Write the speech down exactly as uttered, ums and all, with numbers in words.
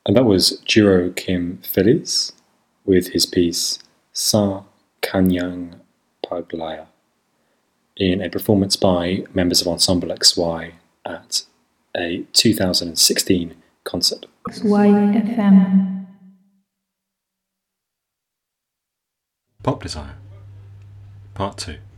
And that was Jiro Kim Phillies with his piece Sa Kanyang Paglaya in a performance by members of Ensemble X Y at a two thousand sixteen concert. X Y F M. Pop Desire, Part two.